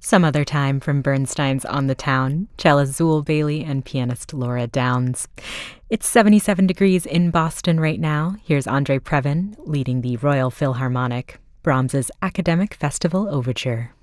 Some Other Time from Bernstein's On the Town, cellist Zool Bailey and pianist Laura Downs. It's 77 degrees in Boston right now. Here's Andre Previn leading the Royal Philharmonic, Brahms's Academic Festival Overture.